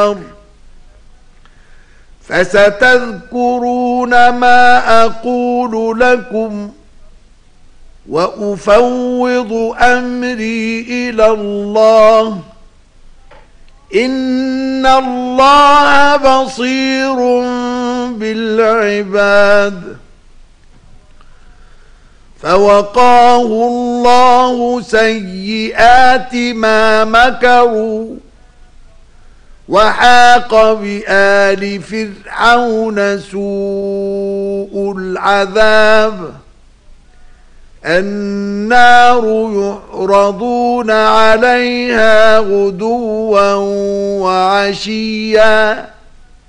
فستذكرون ما أقول لكم وأفوض أمري إلى الله إن الله بصير بالعباد. فوقاه الله سيئات ما مكروا وحاق بآل فرعون سوء العذاب النار يعرضون عليها غدوا وعشيا